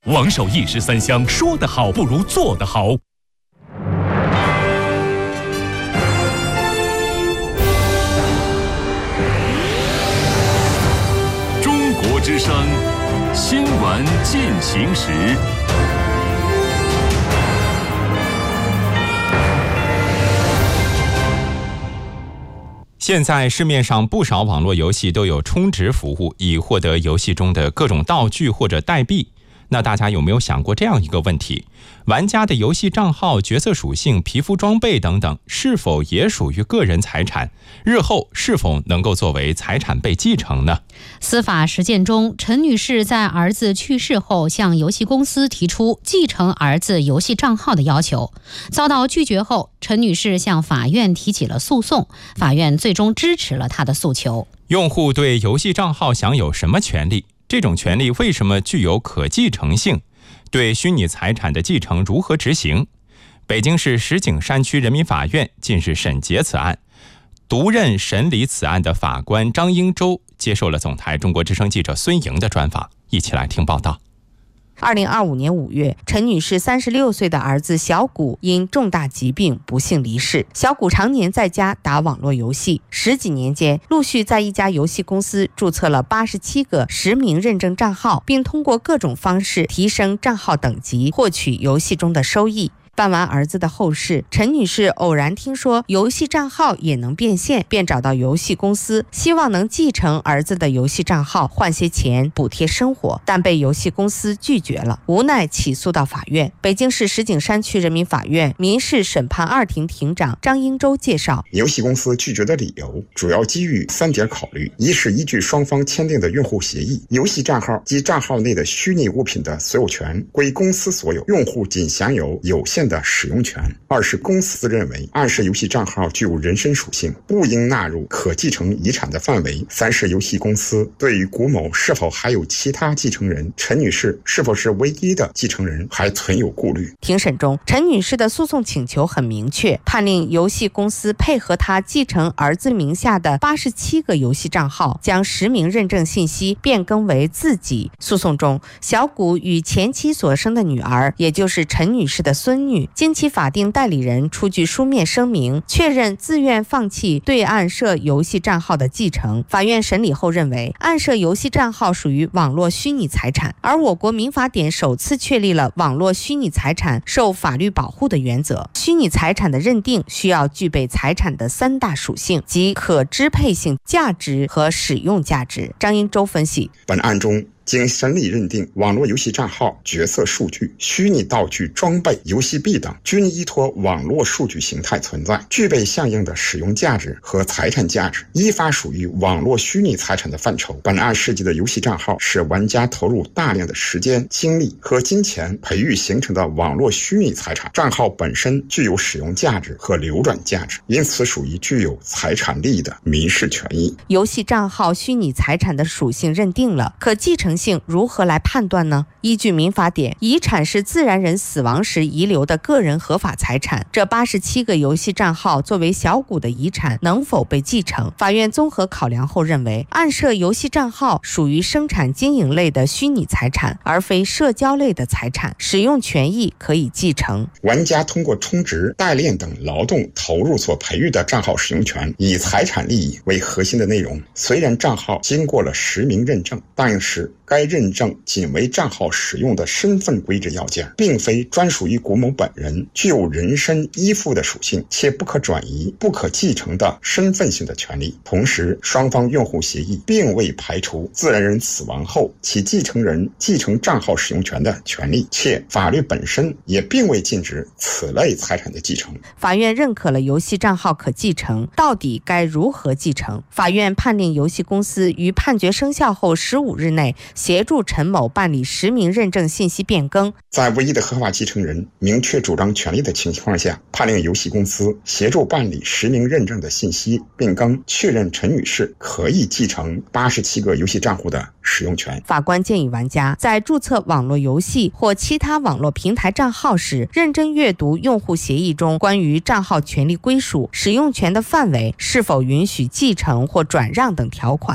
王守一时三香，说得好不如做得好。中国之声新闻进行时。 现在市面上不少网络游戏都有充值服务，以获得游戏中的各种道具或者代币。那大家有没有想过这样一个问题：玩家的游戏账号、角色属性、皮肤装备等等，是否也属于个人财产？日后是否能够作为财产被继承呢？ 司法实践中，陈女士在儿子去世后向游戏公司提出继承儿子游戏账号的要求，遭到拒绝后，陈女士向法院提起了诉讼，法院最终支持了她的诉求。 用户对游戏账号享有什么权利？这种权利为什么具有可继承性？对虚拟财产的继承如何执行？北京市石景山区人民法院近日审结此案，独任审理此案的法官张英洲接受了总台中国之声记者孙莹的专访，一起来听报道。 2025年5月，陈女士36岁的儿子小谷因重大疾病不幸离世。小谷常年在家打网络游戏，10几年间，陆续在一家游戏公司注册了87个实名认证账号，并通过各种方式提升账号等级，获取游戏中的收益。办完儿子的后事，陈女士偶然听说游戏账号也能变现，便找到游戏公司，希望能继承儿子的游戏账号，换些钱补贴生活，但被游戏公司拒绝了，无奈起诉到法院。北京市石景山区人民法院民事审判2庭庭长张英洲介绍， 游戏公司拒绝的理由主要基于3点考虑：一是依据双方签订的用户协议，游戏账号及账号内的虚拟物品的所有权归公司所有，用户仅享有有限的使用权；二是公司认为暗示游戏账号具有人身属性，不应纳入可继承遗产的范围；三是游戏公司对于谷某是否还有其他继承人，陈女士是否是唯一的继承人还存有顾虑。 庭审中，陈女士的诉讼请求很明确，判令游戏公司配合她继承儿子名下的87个游戏账号，将实名认证信息变更为自己。诉讼中，小谷与前妻所生的女儿，也就是陈女士的孙女，经其法定代理人出具书面声明，确认自愿放弃对暗设游戏账号的继承。法院审理后认为，暗设游戏账号属于网络虚拟财产，而我国民法典首次确立了网络虚拟财产受法律保护的原则。虚拟财产的认定需要具备财产的3大属性，即可支配性、价值和使用价值。张英洲分析， 本案中经审理认定，网络游戏账号、角色数据、虚拟道具、装备、游戏币等均依托网络数据形态存在，具备相应的使用价值和财产价值，依法属于网络虚拟财产的范畴。本案涉及的游戏账号是玩家投入大量的时间、精力和金钱培育形成的网络虚拟财产，账号本身具有使用价值和流转价值，因此属于具有财产利益的民事权益。 游戏账号虚拟财产的属性认定了，可继承性如何来判断呢？依据民法典，遗产是自然人死亡时遗留的个人合法财产，这87个游戏账号作为小谷的遗产，能否被继承？法院综合考量后认为，暗设游戏账号属于生产经营类的虚拟财产，而非社交类的财产，使用权益可以继承。 玩家通过充值、代练等劳动投入所培育的账号使用权，以财产利益为核心的内容。虽然账号经过了实名认证，但是该认证仅为账号使用的身份规制要件，并非专属于谷某本人，具有人身依附的属性，且不可转移、不可继承的身份性的权利。同时，双方用户协议并未排除自然人死亡后其继承人继承账号使用权的权利，且法律本身也并未禁止此类财产的继承。 法院认可了游戏账号可继承，到底该如何继承？法院判令游戏公司于判决生效后15日内协助陈某办理实名认证信息变更。 在唯一的合法继承人明确主张权利的情况下，判令游戏公司协助办理实名认证的信息变更，确认陈女士可以继承87个游戏账户的使用权。 法官建议玩家在注册网络游戏或其他网络平台账号时，认真阅读用户协议中关于账号权利归属、使用权的范围、是否允许继承或转让等条款。